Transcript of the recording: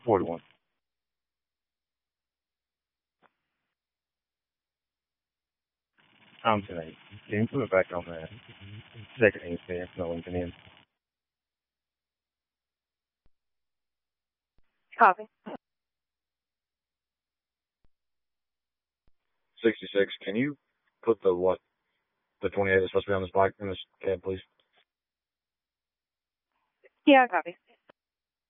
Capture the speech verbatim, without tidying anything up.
forty-one. I'm tonight. Can you put it back on the second inch there? No one can in. Copy. sixty-six, can you put the what? The twenty-eight that's supposed to be on this bike in this cab, please? Yeah, copy.